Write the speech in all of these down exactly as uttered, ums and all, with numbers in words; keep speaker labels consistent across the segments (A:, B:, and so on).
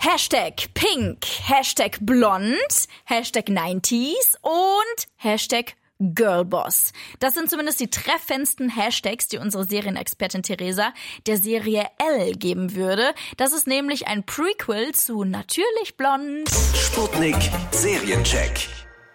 A: Hashtag Pink, Hashtag Blond, Hashtag neunziger und Hashtag Girlboss. Das sind zumindest die treffendsten Hashtags, die unsere Serienexpertin Theresa der Serie Elle geben würde. Das ist nämlich ein Prequel zu Natürlich Blond.
B: Sputnik Seriencheck.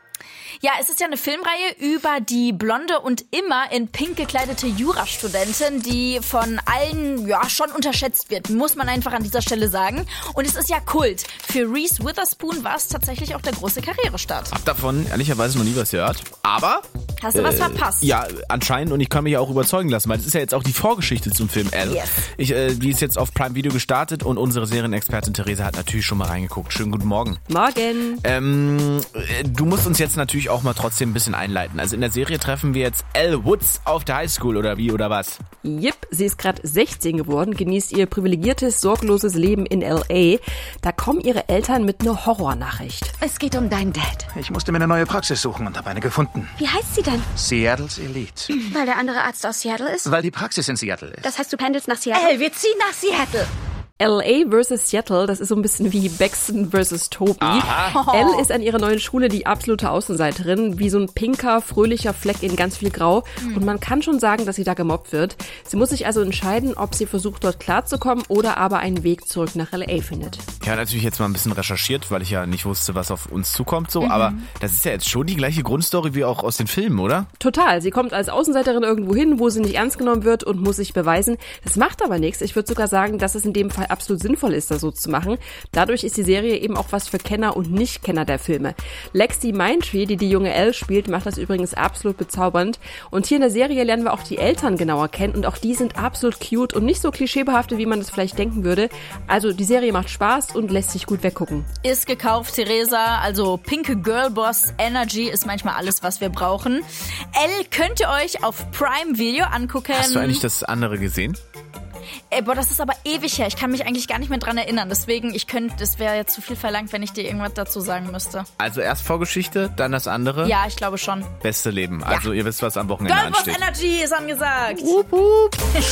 A: Ja, es ist ja eine Filmreihe über die blonde und immer in pink gekleidete Jurastudentin, die von allen ja schon unterschätzt wird, muss man einfach an dieser Stelle sagen. Und es ist ja Kult. Für Reese Witherspoon war es tatsächlich auch der große Karrierestart.
C: Hab davon ehrlicherweise noch nie was gehört. Aber...
A: Hast du äh, was verpasst?
C: Ja, anscheinend. Und ich kann mich ja auch überzeugen lassen, weil das ist ja jetzt auch die Vorgeschichte zum Film Elle.
A: Yes.
C: Ich, äh, die ist jetzt auf Prime Video gestartet und unsere Serienexpertin Theresa hat natürlich schon mal reingeguckt. Schönen guten Morgen.
D: Morgen.
C: Ähm, du musst uns jetzt natürlich auch mal trotzdem ein bisschen einleiten. Also in der Serie treffen wir jetzt Elle Woods auf der Highschool oder wie oder was?
D: Jep, sie ist gerade sechzehn geworden, genießt ihr privilegiertes, sorgloses Leben in L A. Da kommen ihre Eltern mit einer Horrornachricht.
E: Es geht um deinen Dad.
F: Ich musste mir eine neue Praxis suchen und habe eine gefunden.
E: Wie heißt sie denn?
F: Seattle's Elite.
E: Weil der andere Arzt aus Seattle ist?
F: Weil die Praxis in Seattle ist.
E: Das heißt, du pendelst nach Seattle?
A: Ey, wir ziehen nach Seattle.
D: L A versus Seattle, das ist so ein bisschen wie Baxton versus Toby. Elle ist an ihrer neuen Schule die absolute Außenseiterin, wie so ein pinker, fröhlicher Fleck in ganz viel Grau. Mhm. Und man kann schon sagen, dass sie da gemobbt wird. Sie muss sich also entscheiden, ob sie versucht, dort klarzukommen oder aber einen Weg zurück nach L A findet.
C: Ich habe natürlich jetzt mal ein bisschen recherchiert, weil ich ja nicht wusste, was auf uns zukommt. So, mhm. Aber das ist ja jetzt schon die gleiche Grundstory wie auch aus den Filmen, oder?
D: Total. Sie kommt als Außenseiterin irgendwo hin, wo sie nicht ernst genommen wird und muss sich beweisen. Das macht aber nichts. Ich würde sogar sagen, dass es in dem Fall absolut sinnvoll ist, das so zu machen. Dadurch ist die Serie eben auch was für Kenner und Nicht-Kenner der Filme. Lexi Mindtree, die die junge Elle spielt, macht das übrigens absolut bezaubernd. Und hier in der Serie lernen wir auch die Eltern genauer kennen und auch die sind absolut cute und nicht so klischeebehaftet, wie man das vielleicht denken würde. Also die Serie macht Spaß und lässt sich gut weggucken.
A: Ist gekauft, Theresa. Also pinke Girlboss Energy ist manchmal alles, was wir brauchen. Elle könnt ihr euch auf Prime Video angucken.
C: Hast du eigentlich das andere gesehen?
A: Ey, boah, das ist aber ewig her. Ich kann mich eigentlich gar nicht mehr dran erinnern. Deswegen, ich könnte, das wäre jetzt zu viel verlangt, wenn ich dir irgendwas dazu sagen müsste.
C: Also erst Vorgeschichte, dann das andere?
A: Ja, ich glaube schon.
C: Beste Leben. Also ja. Ihr wisst, was am Wochenende
A: Girlboss
C: ansteht.
A: Energy ist angesagt.
C: Wup, wup.